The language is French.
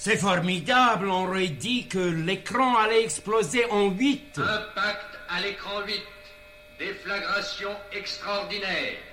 C'est formidable, on aurait dit que l'écran allait exploser en 8. Impact à l'écran 8. Déflagration extraordinaire.